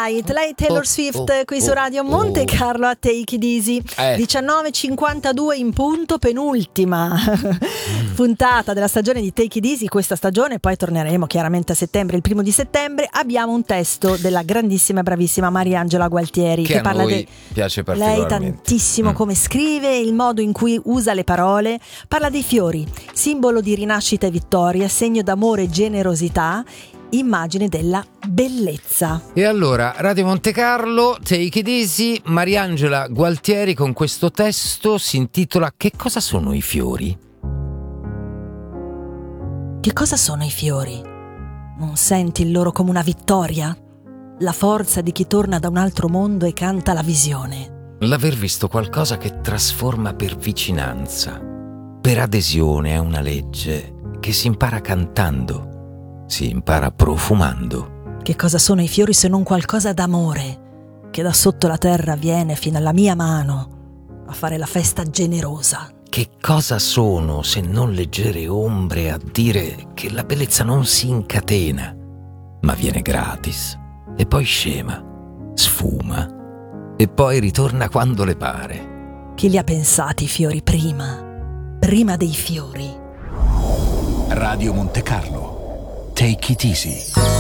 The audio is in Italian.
Light, lei Taylor Swift qui su Radio Monte Carlo a Take It Easy. 19:52 in punto, penultima puntata della stagione di Take It Easy, questa stagione, poi torneremo chiaramente a settembre, il 1° particolare. Abbiamo un testo della grandissima e bravissima Mariangela Gualtieri che parla a noi piace particolarmente. Lei tantissimo come scrive, il modo in cui usa le parole. Parla dei fiori, simbolo di rinascita e vittoria, segno d'amore e generosità, immagine della bellezza. E allora, Radio Monte Carlo, Take It Easy, Mariangela Gualtieri con questo testo si intitola Che cosa sono i fiori? Che cosa sono i fiori? Non senti il loro come una vittoria? La forza di chi torna da un altro mondo e canta la visione. L'aver visto qualcosa che trasforma per vicinanza, per adesione a una legge che si impara cantando, si impara profumando. Che cosa sono i fiori se non qualcosa d'amore che da sotto la terra viene fino alla mia mano a fare la festa generosa? Che cosa sono se non leggere ombre a dire che la bellezza non si incatena, ma viene gratis, e poi scema, sfuma, e poi ritorna quando le pare? Chi li ha pensati i fiori prima dei fiori? Radio Monte Carlo, Take It Easy.